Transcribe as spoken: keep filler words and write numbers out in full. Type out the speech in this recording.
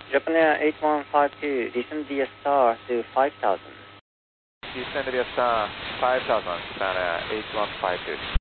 Japan Air eight one five two, descend via star to five thousand. Descend via star five thousand, Japan Air eight one five two.